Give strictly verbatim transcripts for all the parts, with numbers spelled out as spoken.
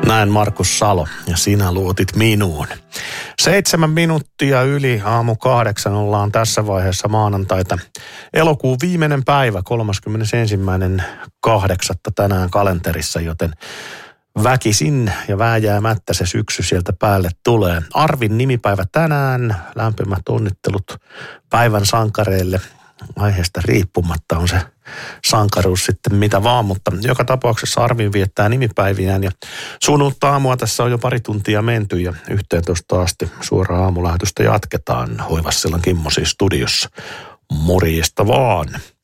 Näin Markus Salo ja sinä luotit minuun. Seitsemän minuuttia yli aamu kahdeksan ollaan tässä vaiheessa maanantaita. Elokuun viimeinen päivä, kolmaskymmenesensimmäinen kahdeksatta tänään kalenterissa, joten väkisin ja vääjäämättä se syksy sieltä päälle tulee. Arvin nimipäivä tänään, lämpimät onnittelut päivän sankareille. Aiheesta riippumatta on se sankaruus sitten mitä vaan, mutta joka tapauksessa Arvin viettää nimipäiviään ja sunnuntai aamua tässä on jo pari tuntia menty ja yhteentoista asti suoraan aamulähetystä jatketaan. Hoivassillan Kimmo siis studiossa. Morjesta vaan.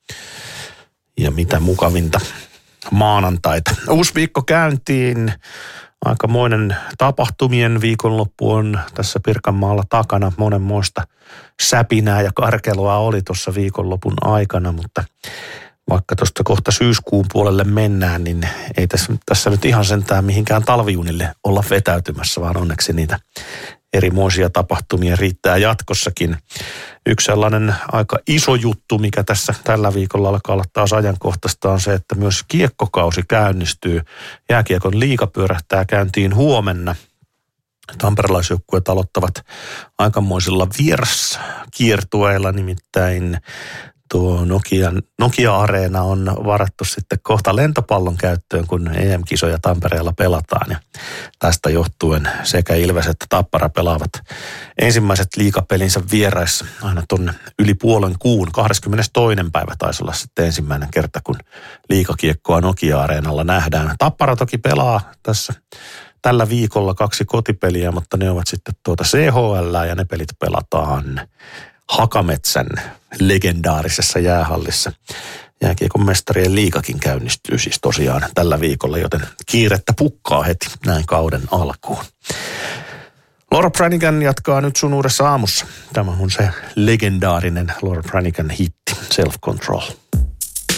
Ja mitä mukavinta maanantaita. Uusi viikko käyntiin. Aikamoinen tapahtumien viikonloppu on tässä Pirkanmaalla takana. Monenmoista säpinää ja karkelua oli tuossa viikonlopun aikana, mutta vaikka tuosta kohta syyskuun puolelle mennään, niin ei tässä, tässä nyt ihan sentään mihinkään talvijunille olla vetäytymässä, vaan onneksi niitä erimoisia tapahtumia riittää jatkossakin. Yksi sellainen aika iso juttu, mikä tässä tällä viikolla alkaa olla taas ajankohtaista, on se, että myös kiekkokausi käynnistyy. Jääkiekon liiga pyörähtää käyntiin huomenna. Tamperelaisjoukkueet aloittavat aikamoisilla vieraskiertueilla, nimittäin tuo Nokian, Nokia-areena on varattu sitten kohta lentopallon käyttöön, kun E M-kisoja Tampereella pelataan. Ja tästä johtuen sekä Ilves että Tappara pelaavat ensimmäiset liigapelinsä vieraissa aina tuonne yli puolen kuun. kahdeskymmenestoinen päivä taisi olla sitten ensimmäinen kerta, kun liigakiekkoa Nokia-areenalla nähdään. Tappara toki pelaa tässä tällä viikolla kaksi kotipeliä, mutta ne ovat sitten tuota C H L ja ne pelit pelataan Hakametsän legendaarisessa jäähallissa. Jääkiekon mestarien liigakin käynnistyy siis tosiaan tällä viikolla, joten kiirettä pukkaa heti näin kauden alkuun. Laura Branigan jatkaa nyt sun uudessa aamussa. Tämä on se legendaarinen Laura Branigan hitti, Self Control.